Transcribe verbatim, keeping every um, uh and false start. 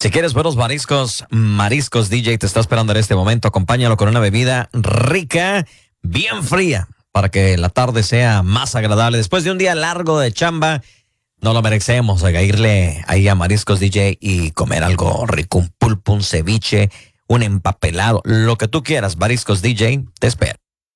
Si quieres buenos mariscos, Mariscos D J te está esperando en este momento. Acompáñalo con una bebida rica, bien fría, para que la tarde sea más agradable. Después de un día largo de chamba, no lo merecemos. Oiga, irle ahí a Mariscos D J y comer algo rico, un pulpo, un ceviche, un empapelado, lo que tú quieras. Mariscos D J te espera.